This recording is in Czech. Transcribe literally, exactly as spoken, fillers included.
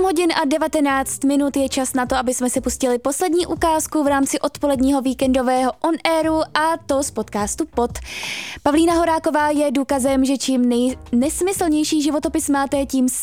sedm hodin a devatenáct minut je čas na to, aby jsme si pustili poslední ukázku v rámci odpoledního víkendového on airu, a to z podcastu Pod. Pavlína Horáková je důkazem, že čím nej- nesmyslnější životopis máte, tím